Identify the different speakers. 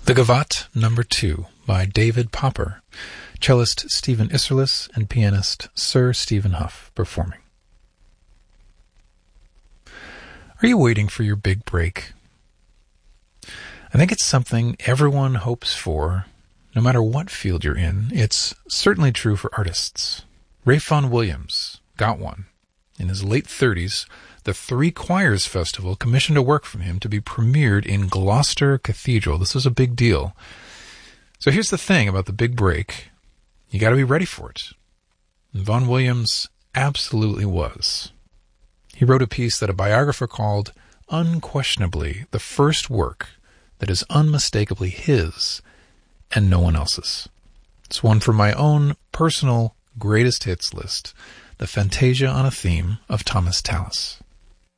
Speaker 1: The Gavotte No. 2 by David Popper, cellist Stephen Isserlis and pianist Sir Stephen Huff performing. Are you waiting for your big break? I think it's something everyone hopes for, no matter what field you're in. It's certainly true for artists. Ralph Vaughan Williams got one. In his late 30s, the Three Choirs Festival commissioned a work from him to be premiered in Gloucester Cathedral. This was a big deal. So here's the thing about the big break. You got to be ready for it. And Vaughan Williams absolutely was. He wrote a piece that a biographer called unquestionably the first work that is unmistakably his and no one else's. It's one from my own personal greatest hits list, the Fantasia on a Theme of Thomas Tallis.